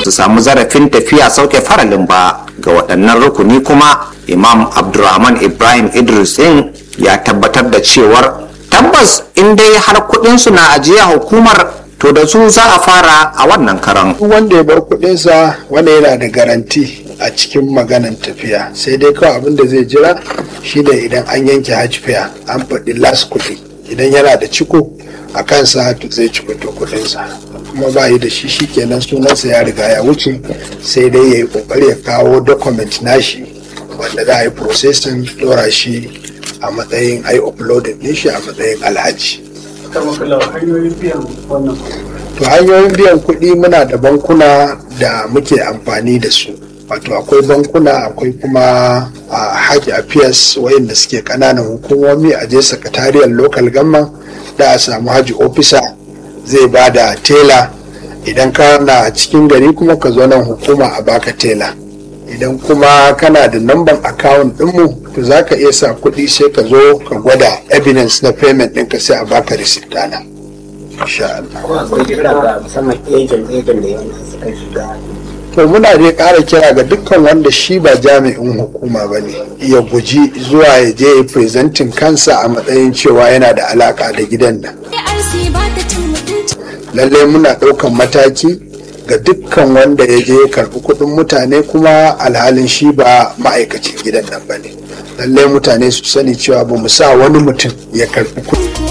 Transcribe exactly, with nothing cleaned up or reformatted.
su samu zarafin tafiya sauke faralin ba ga waɗannan rukuni. Kuma Imam Abdulrahman Ibrahim Idris din ya tabbatar da cewar tabbas in dai har kuɗinsu na ajiya hukumar to da su za a fara a wannan karan. Wanda ya bar kuɗinsa wanda yana da garanti a cikin maganan tafiya, sai dai kawai abin da zai jira shi da idan an yanke hajj fare an faɗi las kuɗi, idan yana da ciko a kansa to zai ciko to kuɗinsa, kuma ba yi da shi shikenan sunansa ya riga ya wuce, sai dai ya yi ƙoƙari ya kawo document nashi wanda za a yi processing dora shi a matsayin ai uploading din shi a matsayin alhaji. To hanyoyin biyan kuɗi muna da bankuna da muke amfani da su, wato akwai bankuna akwai kuma a hajj affairs wayanda suke kananan hukumomi a je sakatariyar local government da a samu hajji officer zai ba da tela, idan ka na cikin gari kuma ka zo nan hukuma a baka tela, idan kuma kana da namban account ɗinmu to za ka iya sa kuɗi sai ka zo ka gwada evidence na payment ɗinka sai a baka receipt dana. To muna dai ƙara kira ga dukkan wanda shi ba jami'in hukuma ba ne ya guji zuwa ya je presenting kansa a matsayin cewa yana da alaka da gidan nan. Lallai muna ɗaukan mataki ga dukkan wanda ya je ya karɓi kuɗin mutane kuma alhalin shi ba ma'aikacin gidan nan ba ne. Lallai mutane su sani cewa ba mu sa wani mutum ya karɓi kuɗi.